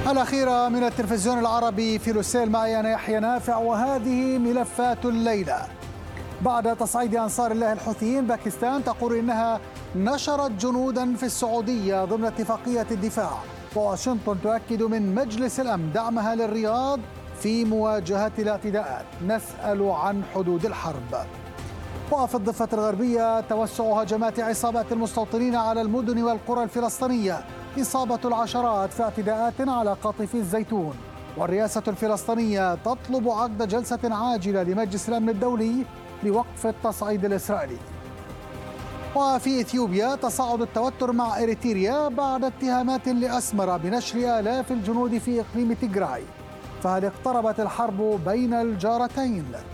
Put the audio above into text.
الأخيرة من التلفزيون العربي في لوسيل، معي أنا يحيى نافع، وهذه ملفات الليلة. بعد تصعيد أنصار الله الحوثيين، باكستان تقول إنها نشرت جنودا في السعودية ضمن اتفاقية الدفاع، وواشنطن تؤكد من مجلس الأمن دعمها للرياض في مواجهة الاعتداءات. نسأل عن حدود الحرب. وفي الضفة الغربية توسع هجمات عصابات المستوطنين على المدن والقرى الفلسطينية، إصابة العشرات في اعتداءات على قاطف الزيتون. والرئاسة الفلسطينية تطلب عقد جلسة عاجلة لمجلس الأمن الدولي لوقف التصعيد الإسرائيلي. وفي إثيوبيا تصاعد التوتر مع إريتريا بعد اتهامات لأسمرة بنشر آلاف الجنود في إقليم تيغراي. فهل اقتربت الحرب بين الجارتين؟